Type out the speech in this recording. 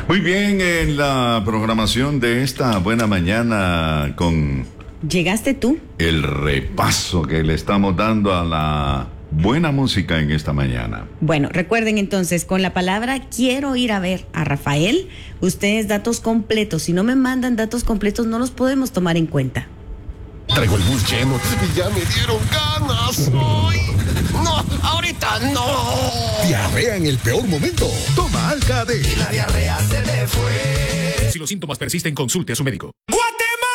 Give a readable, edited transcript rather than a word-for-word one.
Muy bien, en la programación de esta buena mañana con ¿Llegaste tú? el repaso que le estamos dando a la buena música en esta mañana. Bueno, recuerden entonces, con la palabra quiero ir a ver a Rafael, ustedes datos completos. Si no me mandan datos completos, no los podemos tomar en cuenta. Traigo el bus lleno y ya me dieron ganas. ¡Ay! ¡No! ¡Ahorita no! Diarrea en el peor momento. Toma Alka-D. La diarrea se me fue. Si los síntomas persisten, consulte a su médico.